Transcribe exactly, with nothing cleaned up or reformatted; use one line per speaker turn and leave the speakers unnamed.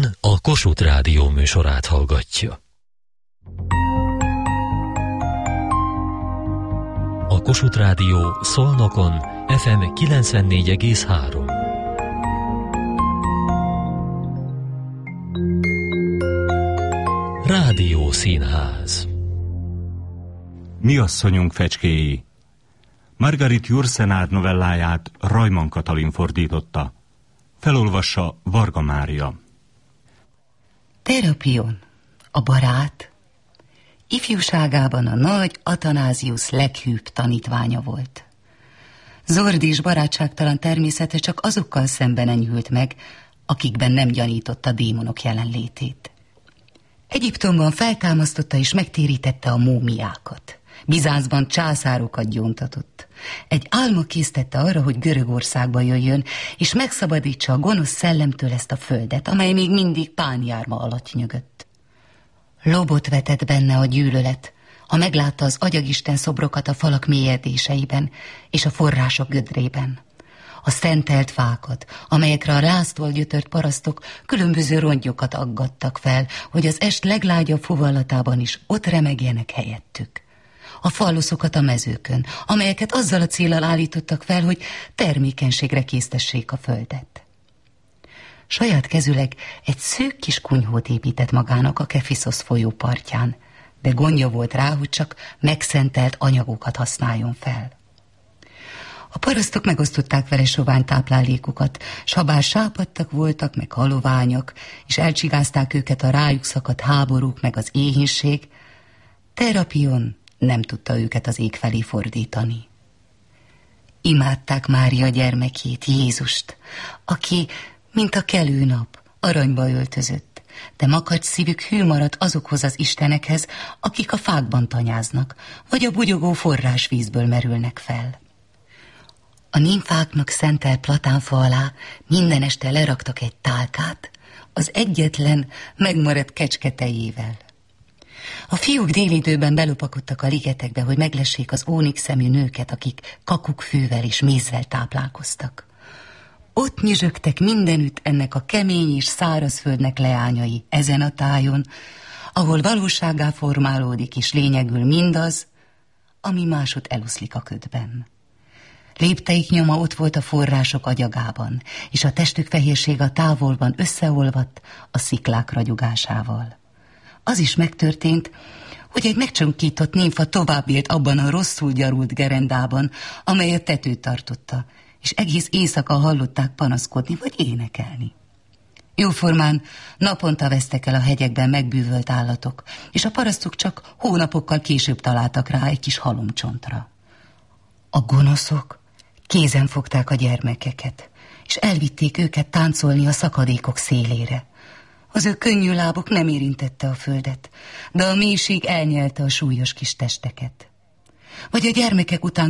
Ön a Kossuth Rádió műsorát hallgatja. A Kossuth Rádió Szolnokon ef em kilencvennégy egész három. Rádió Színház.
Mi asszonyunk fecskéi. Margarit Jursenád novelláját Rajman Katalin fordította. Felolvassa Varga Mária.
Terapion, a barát, ifjúságában a nagy Atanáziusz leghűbb tanítványa volt. Zordi és barátságtalan természete csak azokkal szemben enyhült meg, akikben nem gyanította démonok jelenlétét. Egyiptomban feltámasztotta és megtérítette a múmiákat. Bizáncban császárokat gyóntatott. Egy álma késztette arra, hogy Görögországba jöjjön, és megszabadítsa a gonosz szellemtől ezt a földet, amely még mindig pánjárma alatt nyögött. Lobot vetett benne a gyűlölet, ha meglátta az agyagisten szobrokat a falak mélyedéseiben és a források gödrében. A szentelt fákat, amelyekre a láztól gyötört parasztok különböző rongyokat aggattak fel, hogy az est leglágyabb fuvallatában is ott remegjenek helyettük. A falluszokat a mezőkön, amelyeket azzal a céllal állítottak fel, hogy termékenységre késztessék a földet. Saját kezüleg egy szűk kis kunyhót épített magának a Kefiszosz folyó partján, de gondja volt rá, hogy csak megszentelt anyagokat használjon fel. A parasztok megosztották vele sovány táplálékukat, s ha bár sápadtak voltak, meg haloványak, és elcsigázták őket a rájuk szakadt háborúk, meg az éhínség, Terapion nem tudta őket az ég felé fordítani. Imádták Mária gyermekét, Jézust, aki, mint a kelő nap, aranyba öltözött, de makacs szívük hű maradt azokhoz az istenekhez, akik a fákban tanyáznak, vagy a bugyogó forrásvízből merülnek fel. A nimfáknak szentelt platánfa alá minden este leraktak egy tálkát, az egyetlen megmaradt kecsketejével. A fiúk délidőben belopakodtak a ligetekbe, hogy meglessék az ónix szemű nőket, akik kakukkfűvel és mézzel táplálkoztak. Ott nyüzsögtek mindenütt ennek a kemény és száraz földnek leányai ezen a tájon, ahol valósággá formálódik és lényegül mindaz, ami másod eloszlik a ködben. Lépteik nyoma ott volt a források agyagában, és a testük fehérsége a távolban összeolvadt a sziklák ragyogásával. Az is megtörtént, hogy egy megcsonkított nimfa tovább élt abban a rosszul gyarult gerendában, amely a tetőt tartotta, és egész éjszaka hallották panaszkodni vagy énekelni. Jóformán naponta vesztek el a hegyekben megbűvölt állatok, és a parasztok csak hónapokkal később találtak rá egy kis halomcsontra. A gonoszok kézen fogták a gyermekeket, és elvitték őket táncolni a szakadékok szélére. Az ő könnyű lábuk nem érintette a földet, de a mélység elnyelte a súlyos kis testeket. Vagy a gyermekek után